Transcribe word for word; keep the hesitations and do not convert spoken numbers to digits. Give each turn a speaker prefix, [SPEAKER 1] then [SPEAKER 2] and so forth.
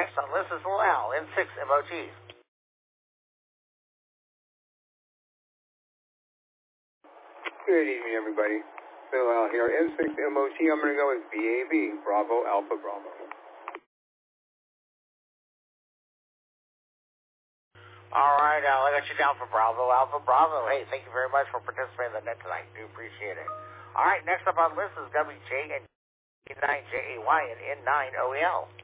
[SPEAKER 1] Next on the list is Lal, N six M O T.
[SPEAKER 2] Good evening, everybody. Phil Al here, N six M O T. I'm going to go with B A B, Bravo Alpha Bravo.
[SPEAKER 1] All right, Al, I got you down for Bravo Alpha Bravo. Hey, thank you very much for participating in the net tonight. Do appreciate it. All right, next up on the list is W J and N nine J A Y and N nine O E L.